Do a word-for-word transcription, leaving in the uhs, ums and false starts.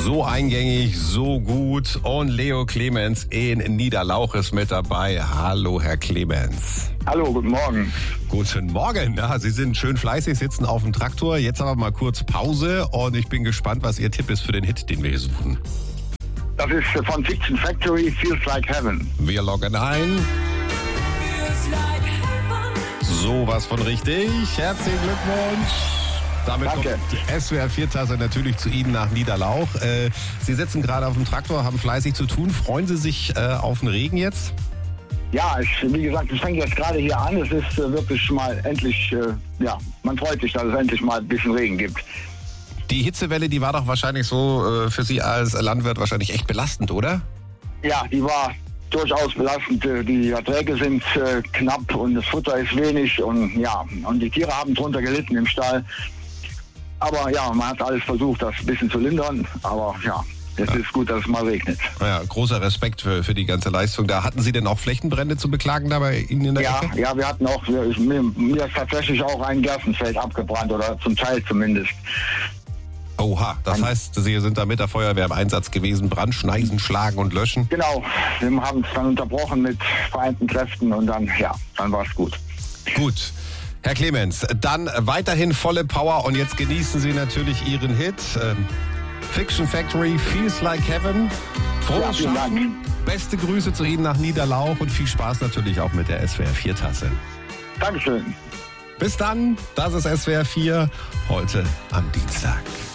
So eingängig, so gut. Und Leo Clemens in Niederlauch ist mit dabei. Hallo, Herr Clemens. Hallo, guten Morgen. Guten Morgen. Ja, Sie sind schön fleißig, sitzen auf dem Traktor. Jetzt aber mal kurz Pause und ich bin gespannt, was Ihr Tipp ist für den Hit, den wir hier suchen. Das ist von Fiction Factory, Feels Like Heaven. Wir loggen ein. Sowas von richtig. Herzlichen Glückwunsch. Damit Danke. kommt die S W R vier Tasse natürlich zu Ihnen nach Niederlauch. Äh, Sie sitzen gerade auf dem Traktor, haben fleißig zu tun. Freuen Sie sich äh, auf den Regen jetzt? Ja, ich, wie gesagt, es fängt jetzt gerade hier an. Es ist äh, wirklich mal endlich, äh, ja, man freut sich, dass es endlich mal ein bisschen Regen gibt. Die Hitzewelle, die war doch wahrscheinlich so äh, für Sie als Landwirt wahrscheinlich echt belastend, oder? Ja, die war durchaus belastend. Die Erträge sind äh, knapp und das Futter ist wenig und ja, und die Tiere haben drunter gelitten im Stall. Aber ja, man hat alles versucht, das ein bisschen zu lindern. Aber ja, es ja. ist gut, dass es mal regnet. Ja, großer Respekt für, für die ganze Leistung. Da hatten Sie denn auch Flächenbrände zu beklagen da bei Ihnen in der ja, Ecke? Ja, wir hatten auch, wir, mir, mir ist tatsächlich auch ein Gerstenfeld abgebrannt oder zum Teil zumindest. Oha, das heißt, Sie sind da mit der Feuerwehr im Einsatz gewesen, Brandschneisen, schlagen und löschen? Genau, wir haben es dann unterbrochen mit vereinten Kräften und dann, ja, dann war es gut. Gut. Herr Clemens, dann weiterhin volle Power und jetzt genießen Sie natürlich Ihren Hit. Ähm, Fiction Factory, Feels Like Heaven. Frohes ja, Schaffen. Beste Grüße zu Ihnen nach Niederlauch und viel Spaß natürlich auch mit der S W R vier Tasse. Dankeschön. Bis dann, das ist S W R vier, heute am Dienstag.